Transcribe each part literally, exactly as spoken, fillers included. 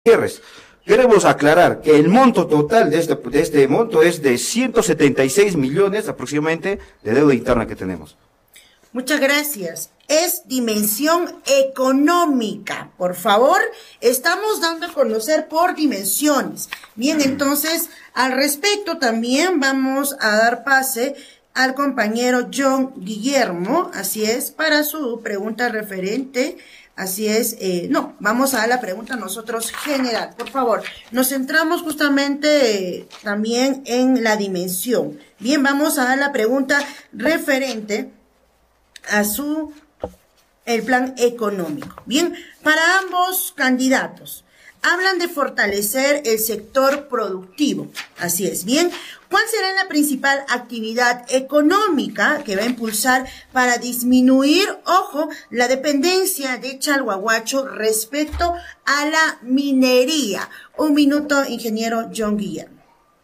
cierres. Queremos aclarar que el monto total de este, de este monto es de ciento setenta y seis millones aproximadamente de deuda interna que tenemos. Muchas gracias. Es dimensión económica. Por favor, estamos dando a conocer por dimensiones. Bien, entonces, al respecto también vamos a dar pase al compañero John Guillermo, así es, para su pregunta referente. Así es, eh, no, vamos a dar la pregunta nosotros general, por favor. Nos centramos justamente eh, también en la dimensión. Bien, vamos a dar la pregunta referente a su, el plan económico. Bien, para ambos candidatos, hablan de fortalecer el sector productivo. Así es, bien. ¿Cuál será la principal actividad económica que va a impulsar para disminuir, ojo, la dependencia de Chalhuahuacho respecto a la minería? Un minuto, ingeniero John Guillermo.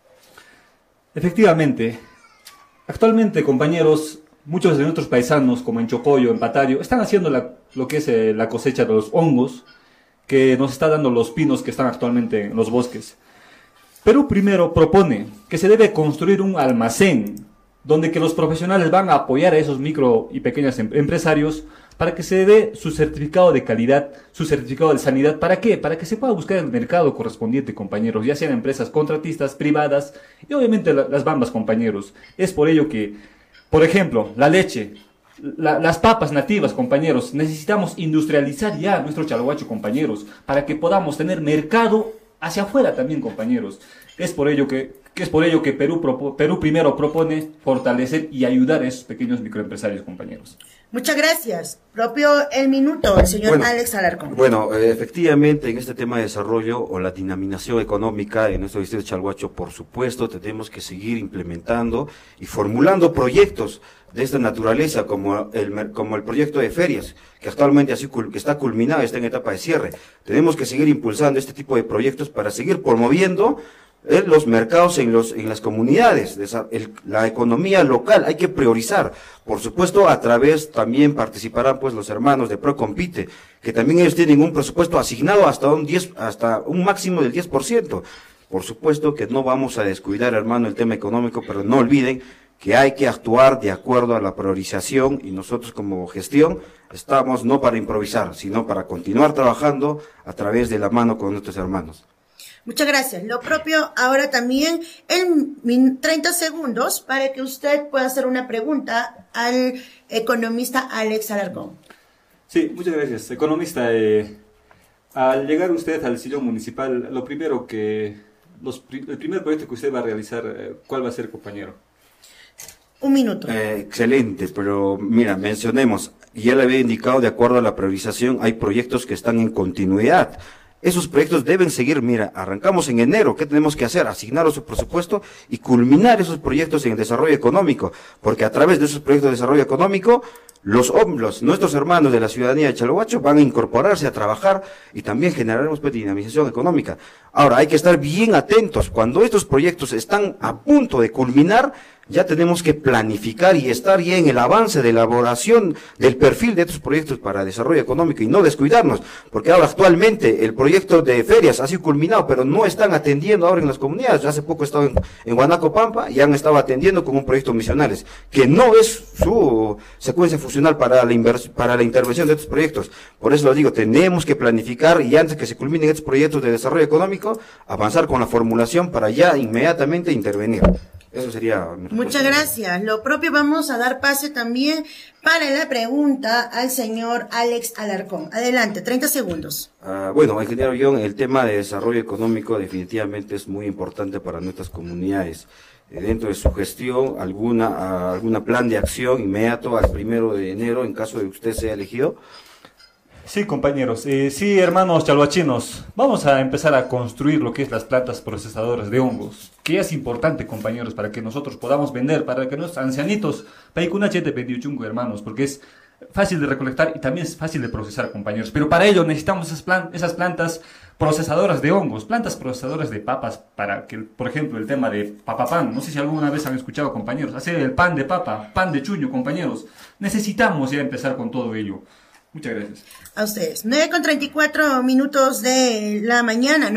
Efectivamente, actualmente, compañeros, muchos de nuestros paisanos, como en Chocoyo, en Patario, están haciendo la, lo que es eh, la cosecha de los hongos que nos está dando los pinos que están actualmente en los bosques. Perú primero propone que se debe construir un almacén donde que los profesionales van a apoyar a esos micro y pequeños em empresarios para que se dé su certificado de calidad, su certificado de sanidad. ¿Para qué? Para que se pueda buscar el mercado correspondiente, compañeros, ya sean empresas contratistas, privadas y obviamente la, las bambas, compañeros. Es por ello que, por ejemplo, la leche, La, las papas nativas, compañeros, necesitamos industrializar ya nuestro Chalhuacho, compañeros, para que podamos tener mercado hacia afuera también, compañeros. Es por ello que, que es por ello que Perú, Perú primero propone fortalecer y ayudar a esos pequeños microempresarios, compañeros. Muchas gracias. Propio el minuto, el señor bueno, Alex Alarcón. Bueno, eh, efectivamente, en este tema de desarrollo o la dinamización económica en nuestro distrito de Chalhuacho, por supuesto, tenemos que seguir implementando y formulando proyectos de esta naturaleza, como el, como el proyecto de ferias, que actualmente así que está culminado, está en etapa de cierre. Tenemos que seguir impulsando este tipo de proyectos para seguir promoviendo eh, los mercados en, los, en las comunidades, esa, el, la economía local, hay que priorizar. Por supuesto, a través también participarán pues los hermanos de Procompite, que también ellos tienen un presupuesto asignado hasta un diez, hasta un máximo del diez por ciento. Por supuesto que no vamos a descuidar, hermano, el tema económico, pero no olviden que hay que actuar de acuerdo a la priorización y nosotros como gestión estamos no para improvisar, sino para continuar trabajando a través de la mano con nuestros hermanos. Muchas gracias. Lo propio ahora también en treinta segundos para que usted pueda hacer una pregunta al economista Alex Alarcón. Sí, muchas gracias. Economista, eh, al llegar usted al sillón municipal, lo primero que, los, el primer proyecto que usted va a realizar, eh, ¿cuál va a ser, compañero? Un minuto. Eh, excelente, pero mira, mencionemos, ya le había indicado, de acuerdo a la priorización, hay proyectos que están en continuidad. Esos proyectos deben seguir, mira, arrancamos en enero, ¿qué tenemos que hacer? Asignar su presupuesto y culminar esos proyectos en desarrollo económico, porque a través de esos proyectos de desarrollo económico, los hombres, nuestros hermanos de la ciudadanía de Chalhuacho van a incorporarse a trabajar y también generaremos pues, dinamización económica. Ahora, hay que estar bien atentos, cuando estos proyectos están a punto de culminar, ya tenemos que planificar y estar ya en el avance de elaboración del perfil de estos proyectos para desarrollo económico y no descuidarnos, porque ahora actualmente el proyecto de ferias ha sido culminado, pero no están atendiendo ahora en las comunidades. Hace poco he estado en, en Guanaco Pampa y han estado atendiendo con un proyecto misionales, que no es su secuencia funcional para la, para la intervención de estos proyectos. Por eso lo digo, tenemos que planificar y antes que se culminen estos proyectos de desarrollo económico, avanzar con la formulación para ya inmediatamente intervenir. Eso sería. Muchas gracias. Lo propio vamos a dar pase también para la pregunta al señor Alex Alarcón. Adelante, treinta segundos. Uh, bueno, ingeniero John, el tema de desarrollo económico definitivamente es muy importante para nuestras comunidades. Eh, dentro de su gestión, alguna, uh, alguna plan de acción inmediato al primero de enero en caso de que usted sea elegido. Sí, compañeros, eh, sí, hermanos chalhuachinos, vamos a empezar a construir lo que es las plantas procesadoras de hongos, que es importante, compañeros, para que nosotros podamos vender, para que nuestros ancianitos, paicunachete pendiuchungo, hermanos, porque es fácil de recolectar y también es fácil de procesar, compañeros, pero para ello necesitamos esas, plan esas plantas procesadoras de hongos, plantas procesadoras de papas, para que, por ejemplo, el tema de papapán, no sé si alguna vez han escuchado, compañeros, hacer el pan de papa, pan de chuño, compañeros, necesitamos ya empezar con todo ello. Muchas gracias. A ustedes. nueve con treinta y cuatro minutos de la mañana.